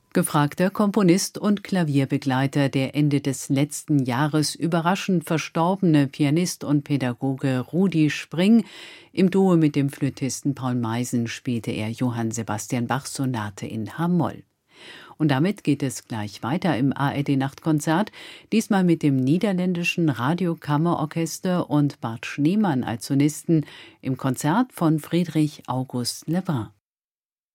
Gefragter Komponist und Klavierbegleiter, der Ende des letzten Jahres überraschend verstorbene Pianist und Pädagoge Rudi Spring. Im Duo mit dem Flötisten Paul Meisen spielte er Johann Sebastian Bachs Sonate in H-Moll. Und damit geht es gleich weiter im ARD-Nachtkonzert, diesmal mit dem niederländischen Radiokammerorchester und Bart Schneemann als Solisten im Konzert von Friedrich August Levin.